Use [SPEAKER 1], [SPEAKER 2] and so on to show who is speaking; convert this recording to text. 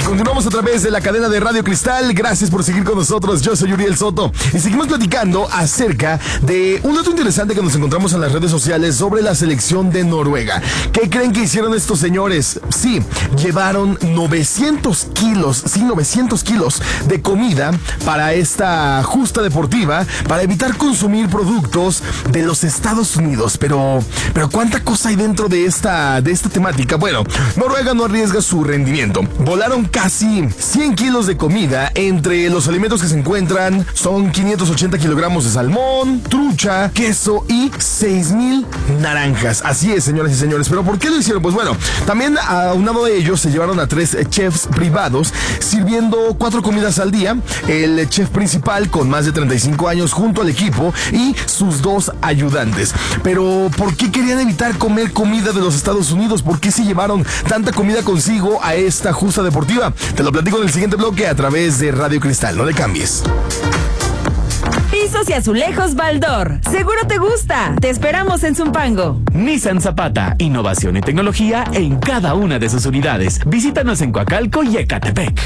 [SPEAKER 1] Continuamos a través de la cadena de Radio Cristal. Gracias por seguir con nosotros. Yo soy Uriel Soto y seguimos platicando acerca de un dato interesante que nos encontramos en las redes sociales sobre la selección de Noruega. ¿Qué creen que hicieron estos señores? Sí, llevaron 900 kilos de comida para esta justa deportiva para evitar consumir productos de los Estados Unidos. Pero ¿cuánta cosa hay dentro de esta temática? Bueno, Noruega no arriesga su rendimiento. Volaron casi 100 kilos de comida. Entre los alimentos que se encuentran son 580 kilogramos de salmón, trucha, queso y 6,000 naranjas. Así es, señoras y señores. ¿Pero por qué lo hicieron? Pues bueno, también aunado de ellos se llevaron a 3 chefs privados sirviendo 4 comidas al día. El chef principal con más de 35 años junto al equipo y sus 2 ayudantes. Pero ¿por qué querían evitar comer comida de los Estados Unidos? ¿Por qué se llevaron tanta comida consigo a esta justa deportiva? Te lo platico en el siguiente bloque a través de Radio Cristal. No le cambies.
[SPEAKER 2] Pisos y azulejos Baldor. Seguro te gusta. Te esperamos en Zumpango.
[SPEAKER 3] Nissan Zapata. Innovación y tecnología en cada una de sus unidades. Visítanos en Coacalco y Ecatepec.